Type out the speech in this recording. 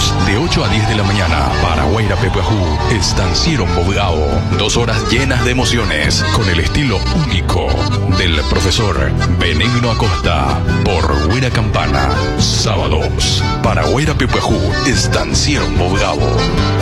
sábados de 8 a 10 de la mañana para Guairapepuajú, Estanciero Bobgao. 2 horas llenas de emociones con el estilo único del profesor Benigno Acosta por Guaira Campana. Sábados para Guairapepuajú, Estanciero Bobgao.